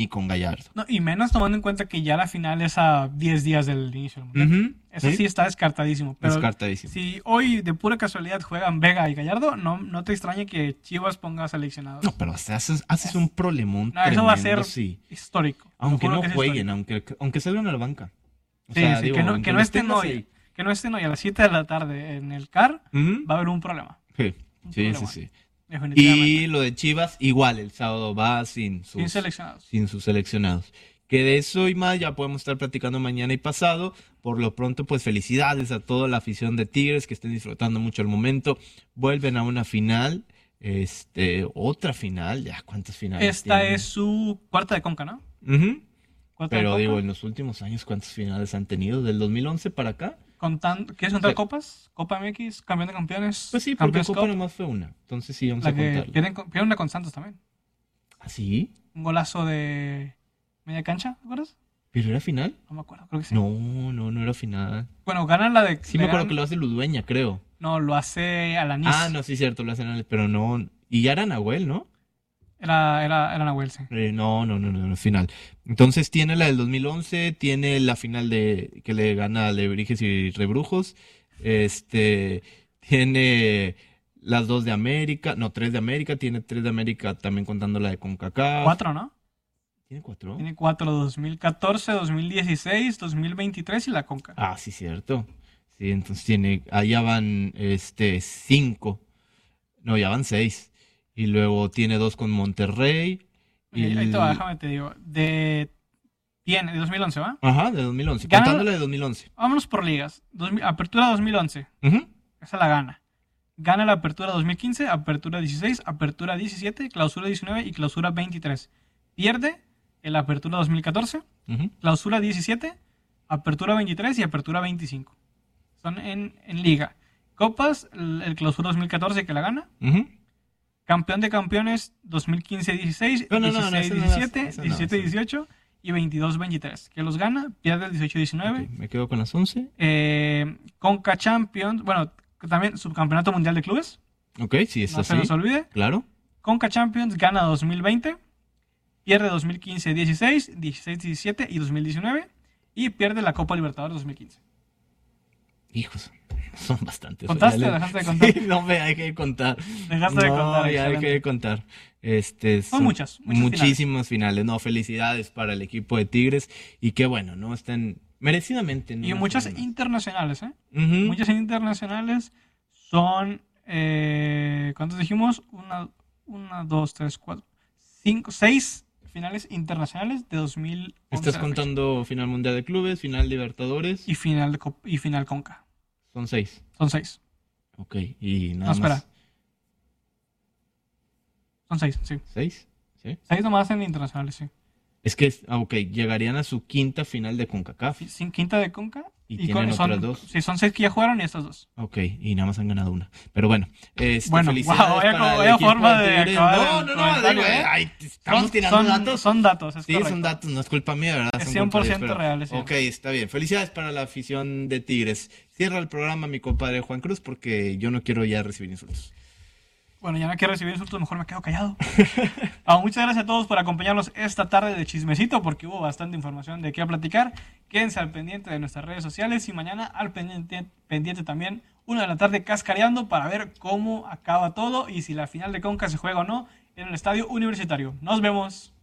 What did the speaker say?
y con Gallardo. No, y menos tomando en cuenta que ya la final es a 10 días del inicio del mundial. Eso sí está descartadísimo. Pero Descartadísimo. si hoy de pura casualidad juegan Vega y Gallardo, no te extrañe que Chivas ponga seleccionados. No, pero haces un problemón No, eso va a ser sí. histórico. Aunque no jueguen, aunque salgan a la banca. O sea, digo, que no estén hoy. Que no estén hoy a las 7 de la tarde en el CAR, va a haber un problema. Sí. Definitivamente. Y lo de Chivas, igual, el sábado va sin sus seleccionados. Que de eso y más ya podemos estar platicando mañana y pasado. Por lo pronto, pues felicidades a toda la afición de Tigres que estén disfrutando mucho el momento. Vuelven a una final, otra final, ya cuántas finales Esta tienen? es su cuarta de Conca, ¿no? Pero digo, en los últimos años, ¿cuántas finales han tenido? ¿Del 2011 para acá? ¿Quieres contar copas? Copa MX, campeón de campeones. Pues sí, porque Copa nomás fue una. Entonces sí, vamos a contarla. Pierden una con Santos también. ¿Ah, sí? Un golazo de media cancha, ¿te acuerdas? ¿Pero era final? No me acuerdo, creo que sí. No era final. Bueno, ganan la de... Sí, me acuerdo que lo hace Ludueña, creo. No, lo hace Alanis. Ah, no, sí, cierto, lo hacen, pero no... Y ya era Nahuel, ¿no? Era Nahuel, sí. No, final. Entonces tiene la del 2011, tiene la final que le gana a Alebrijes y Rebrujos, tiene las 2 de América, no, 3 de América, tiene 3 de América también contando la de CONCACAF. 4, ¿no? ¿Tiene 4? Tiene 4, 2014, 2016, 2023 y la Conca. Ah, sí, cierto. Sí, entonces allá van 5, no, ya van 6. Y luego tiene 2 con Monterrey. Ahí te va, déjame te digo. De 2011, ¿va? Ajá, de 2011. Contándole de 2011. Vámonos por ligas. Apertura 2011. Esa la gana. Gana la apertura 2015, apertura 16, apertura 17, clausura 19 y clausura 23. Pierde en la apertura 2014, clausura 17, apertura 23 y apertura 25. Son en liga. Copas, el clausura 2014 que la gana. Campeón de campeones 2015-16, 16-17, 17-18 y 22-23. Que los gana, pierde el 18-19. Okay, me quedo con las 11. Conca Champions, bueno, también subcampeonato mundial de clubes. Ok, sí, es así. No se nos olvide. Claro. Conca Champions gana 2020, pierde 2015-16, 16-17 y 2019 y pierde la Copa Libertadores 2015. Hijos, son bastantes. ¿Contaste o dejaste de contar? Sí, no me hay que contar. Dejaste de contar. Ya hay que contar. Son muchas muchísimas finales. No, felicidades para el equipo de Tigres y qué bueno, ¿no? Están merecidamente. Y muchas internacionales, ¿eh? Muchas internacionales son, ¿cuántos dijimos? 1, 2, 3, 4, 5, 6 finales internacionales de 2011. ¿Estás contando final mundial de clubes, final Libertadores? Y final Conca. Son 6. Son 6. Ok, y nada más. Espera. Son 6, sí. ¿6? ¿Sí? 6 nomás en internacionales, sí. Es que, llegarían a su quinta final de CONCACAF. Sin quinta de Conca. Y tienen otras 2. Sí, son 6 que ya jugaron y estas 2. Ok, y nada más han ganado una. Pero bueno, felicidades vaya forma de acabar. No, estamos tirando datos. Son datos, es sí, correcto. Son datos, no es culpa mía, ¿verdad? Es son 100% reales. Sí. Ok, está bien. Felicidades para la afición de Tigres. Cierra el programa mi compadre Juan Cruz porque yo no quiero ya recibir insultos. Bueno, ya no quiero recibir insultos, mejor me quedo callado. Muchas gracias a todos por acompañarnos esta tarde de chismecito, porque hubo bastante información de qué platicar. Quédense al pendiente de nuestras redes sociales y mañana al pendiente también 1 de la tarde cascareando para ver cómo acaba todo y si la final de Conca se juega o no en el estadio universitario. Nos vemos.